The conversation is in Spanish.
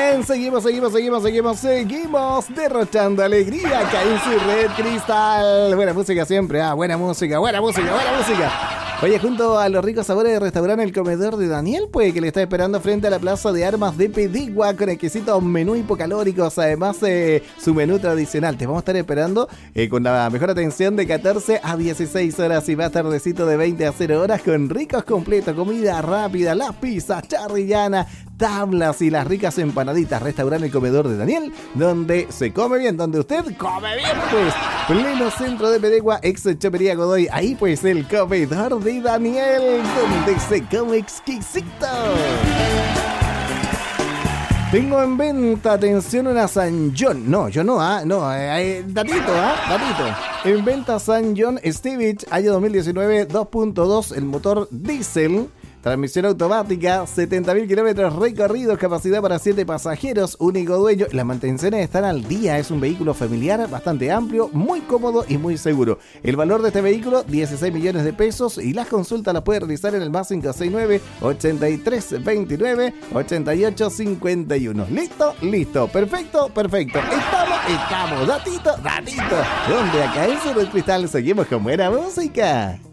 bien, seguimos derrochando alegría acá en su Red Cristal. Buena música siempre, buena música. Oye, junto a los ricos sabores de restaurante El Comedor de Daniel, pues, que le está esperando frente a la Plaza de Armas de Pedigua con exquisitos menús hipocalóricos, además su menú tradicional. Te vamos a estar esperando con la mejor atención de 14 a 16 horas y más tardecito de 20 a 0 horas con ricos completos, comida rápida, la pizza charrillana, tablas y las ricas empanaditas. Restaurante El Comedor de Daniel, donde se come bien, donde usted come bien, pues. Pleno centro de Pedegua, ex Chopería Godoy. Ahí pues el Comedor de Daniel, donde se come exquisito. Tengo en venta, atención, una San John. Datito. En venta San John Stevich, año 2019, 2.2, el motor diésel. Transmisión automática, 70.000 kilómetros recorridos, capacidad para 7 pasajeros, único dueño. Las mantenciones están al día, es un vehículo familiar bastante amplio, muy cómodo y muy seguro. El valor de este vehículo, 16 millones de pesos, y las consultas las puede realizar en el más 569-8329-8851. ¿Listo? Perfecto. Estamos, datito. Donde acá en Red Cristal seguimos con buena música.